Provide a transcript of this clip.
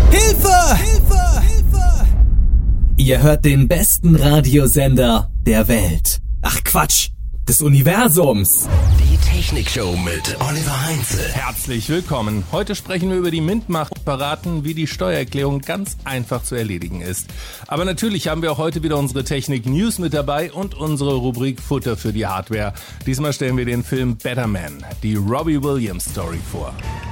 Hilfe! Hilfe! Hilfe! Ihr hört den besten Radiosender der Welt. Ach Quatsch, des Universums. Die Technikshow mit Oliver Heinze. Herzlich willkommen. Heute sprechen wir über die Mint-Macht, verraten, wie die Steuererklärung ganz einfach zu erledigen ist. Aber natürlich haben wir auch heute wieder unsere Technik-News mit dabei und unsere Rubrik Futter für die Hardware. Diesmal stellen wir den Film Better Man, die Robbie Williams Story vor.